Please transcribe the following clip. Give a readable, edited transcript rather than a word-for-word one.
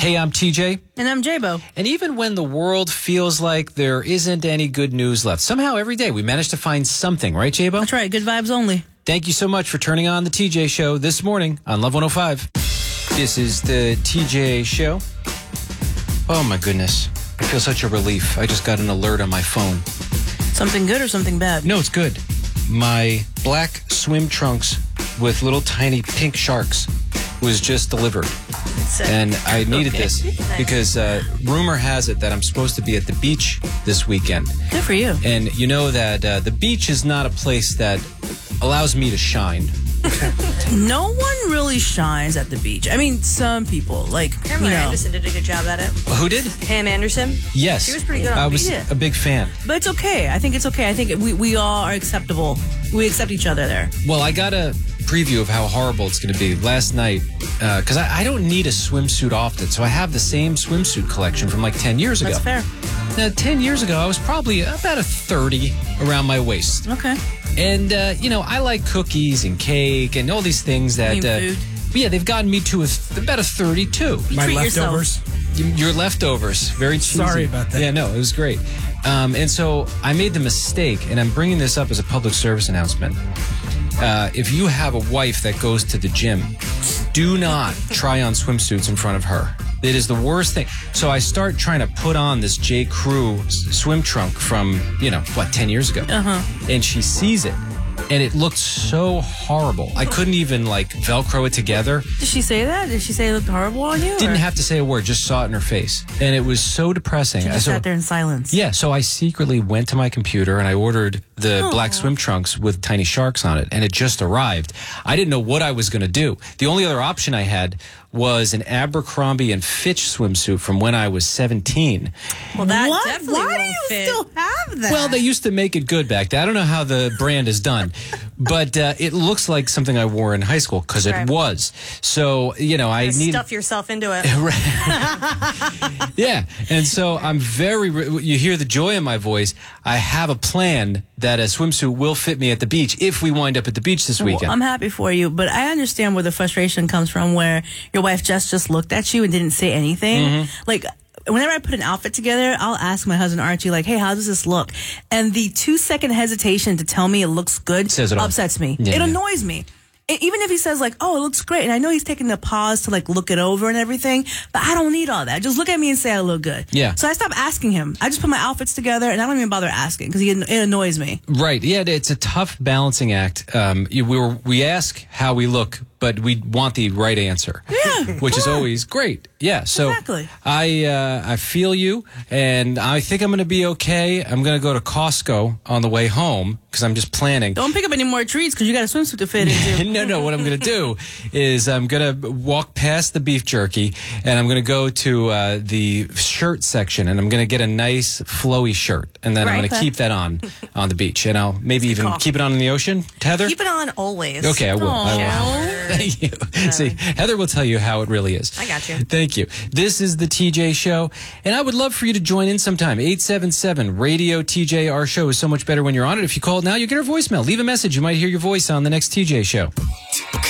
Hey, I'm TJ. And I'm J-Bo. And even when the world feels like there isn't any good news left, somehow every day we manage to find something, right, J-Bo? That's right. Good vibes only. Thank you so much for turning on the TJ Show this morning on Love 105. This is the TJ Show. Oh, my goodness. I feel such a relief. I just got an alert on my phone. Something good or something bad? No, it's good. My black swim trunks with little tiny pink sharks was just delivered. And I needed this because rumor has it that I'm supposed to be at the beach this weekend. Good for you. And you know that the beach is not a place that allows me to shine. No one really shines at the beach. I mean, some people, like, Pamela Anderson did a good job at it. Who did? Pam Anderson. Yes. She was pretty good on I the was beach. a big fan. But it's okay. I think it's okay. I think we all are acceptable. We accept each other there. Well, I got a preview of how horrible it's going to be last night because I don't need a swimsuit often, so I have the same swimsuit collection from like 10 years ago. That's fair. Now, 10 years ago, I was probably about a 30 around my waist. Okay. And, you know, I like cookies and cake and all these things that... food. Yeah, they've gotten me to about a 32. My Treat leftovers. Your leftovers. Very cheesy. Sorry about that. Yeah, no, it was great. And so I made the mistake, and I'm bringing this up as a public service announcement. If you have a wife that goes to the gym, do not try on swimsuits in front of her. It is the worst thing. So I start trying to put on this J. Crew swim trunk from, 10 years ago. And she sees it. And it looked so horrible. I couldn't even, Velcro it together. Did she say that? Did she say it looked horrible on you? Didn't have to say a word, just saw it in her face. And it was so depressing. She just sat there in silence. Yeah, so I secretly went to my computer and I ordered the black swim trunks with tiny sharks on it, and it just arrived. I didn't know what I was going to do. The only other option I had was an Abercrombie and Fitch swimsuit from when I was 17. Well, that What? definitely Why won't do you fit. still have that? Well, they used to make it good back then. I don't know how the brand is done, but it looks like something I wore in high school because it Right. was. So, I need... Stuff yourself into it. Yeah, and so I'm you hear the joy in my voice. I have a plan that a swimsuit will fit me at the beach if we wind up at the beach this weekend. Well, I'm happy for you, but I understand where the frustration comes from, where your wife just looked at you and didn't say anything. Like, whenever I put an outfit together, I'll ask my husband Archie, hey, how does this look? And the 2-second hesitation to tell me it looks good Says it all. upsets me. Yeah, it yeah. annoys me. Even if he says, oh, it looks great, and I know he's taking the pause to, look it over and everything, but I don't need all that. Just look at me and say I look good. Yeah. So I stopped asking him. I just put my outfits together, and I don't even bother asking, because it annoys me. Right, yeah, it's a tough balancing act. We ask how we look, but we want the right answer. Yeah, which is come on. always great. Yeah, so Exactly. I feel you, and I think I'm going to be okay. I'm going to go to Costco on the way home because I'm just planning. Don't pick up any more treats, because you got a swimsuit to fit into. No, what I'm going to do is I'm going to walk past the beef jerky, and I'm going to go to the shirt section, and I'm going to get a nice flowy shirt, and then I'm Right. going to keep that on the beach, and I'll maybe even call. keep it on in the ocean. Heather? Keep it on always. Okay, I will. Aw. Thank you. See, Heather will tell you how it really is. I got you. Thank you. This is the TJ Show, and I would love for you to join in sometime. 877 Radio TJ. Our show is so much better when you're on it. If you call it now, you get our voicemail. Leave a message. You might hear your voice on the next TJ Show.